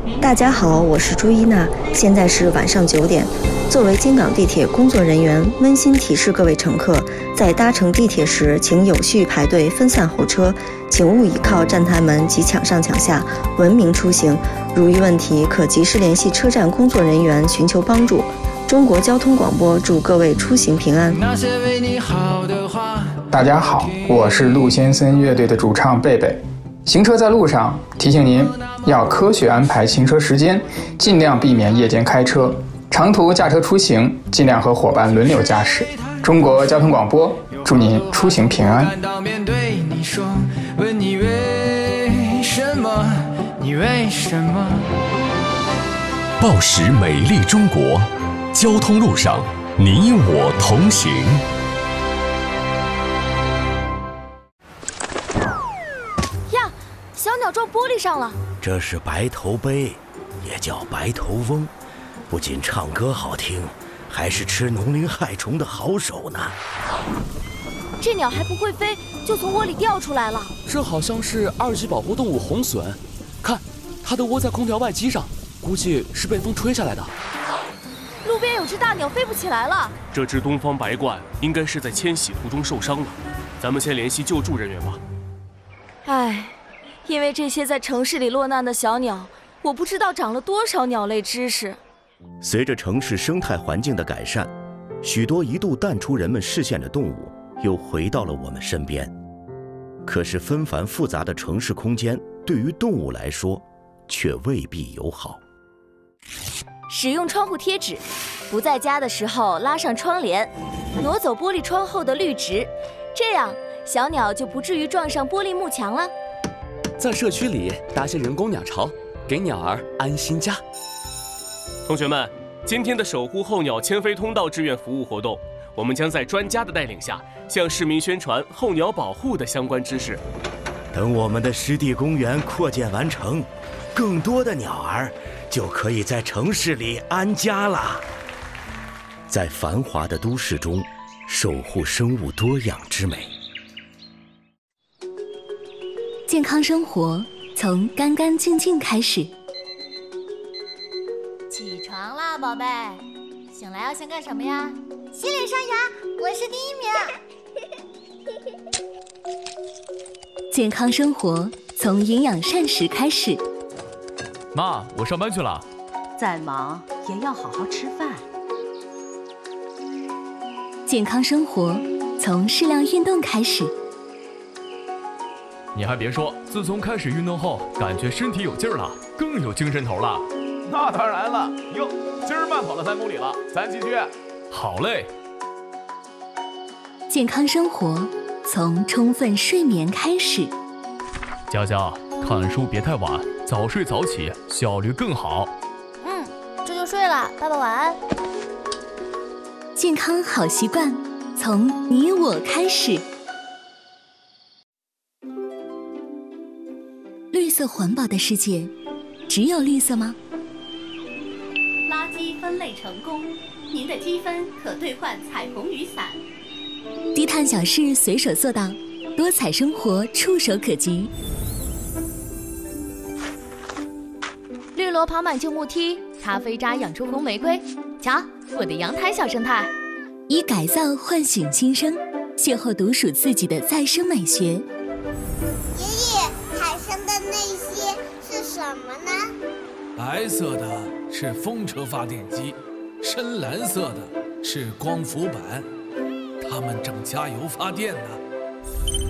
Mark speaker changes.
Speaker 1: 大家好，我是朱一娜，现在是晚上9点。作为京港地铁工作人员，温馨提示各位乘客，在搭乘地铁时，请有序排队，分散候车，请勿倚靠站台门及抢上抢下，文明出行。如遇问题，可及时联系车站工作人员寻求帮助。中国交通广播祝各位出行平安。
Speaker 2: 大家好，我是陆先森乐队的主唱贝贝。行车在路上，提醒您要科学安排行车时间，尽量避免夜间开车。长途驾车出行，尽量和伙伴轮流驾驶。中国交通广播祝您出行平安。问你为什么？你为什么？
Speaker 3: 报时美丽中国，交通路上你我同行。
Speaker 4: 呀，小鸟撞玻璃上了。
Speaker 5: 这是白头鹎，也叫白头翁，不仅唱歌好听，还是吃农林害虫的好手呢。
Speaker 4: 这鸟还不会飞，就从窝里掉出来了。
Speaker 6: 这好像是2级保护动物红隼，看，它的窝在空调外机上，估计是被风吹下来的。
Speaker 4: 路边有只大鸟飞不起来了。
Speaker 7: 这只东方白鹳应该是在迁徙途中受伤了，咱们先联系救助人员吧。
Speaker 4: 唉，因为这些在城市里落难的小鸟，我不知道长了多少鸟类知识。
Speaker 5: 随着城市生态环境的改善，许多一度淡出人们视线的动物又回到了我们身边。可是纷繁复杂的城市空间对于动物来说却未必友好。
Speaker 4: 使用窗户贴纸，不在家的时候拉上窗帘，挪走玻璃窗后的绿植，这样小鸟就不至于撞上玻璃幕墙了。
Speaker 6: 在社区里搭些人工鸟巢，给鸟儿安心家。
Speaker 7: 同学们，今天的守护候鸟迁飞通道志愿服务活动，我们将在专家的带领下，向市民宣传候鸟保护的相关知识。
Speaker 5: 等我们的湿地公园扩建完成，更多的鸟儿就可以在城市里安家了。在繁华的都市中，守护生物多样之美。
Speaker 8: 健康生活从干干净净开始。
Speaker 9: 起床啦，宝贝！醒来要先干什么呀？洗脸刷牙，我是第1名。
Speaker 8: 健康生活从营养膳食开始。
Speaker 10: 妈，我上班去了。
Speaker 11: 再忙也要好好吃饭。
Speaker 8: 健康生活从适量运动开始。
Speaker 10: 你还别说，自从开始运动后，感觉身体有劲儿了，更有精神头了。
Speaker 12: 那当然了，哟，今儿慢跑了3公里了，咱继续。
Speaker 10: 好嘞。
Speaker 8: 健康生活从充分睡眠开始。
Speaker 10: 佳佳，看书别太晚，早睡早起，效率更好。
Speaker 9: 这就睡了，爸爸晚安。
Speaker 8: 健康好习惯从你我开始。绿色环保的世界，只有绿色吗？
Speaker 13: 垃圾分类成功，您的积分可兑换彩虹雨伞。
Speaker 8: 低碳小事随手做到，多彩生活触手可及。
Speaker 4: 绿萝跑满旧木梯，咖啡渣养出红玫瑰。瞧，我的阳台小生态。
Speaker 8: 以改造唤醒新生，邂逅独属自己的再生美学。
Speaker 14: 爷爷，海上的那些是什么呢？
Speaker 15: 白色的是风车发电机，深蓝色的是光伏板，它们正加油发电呢。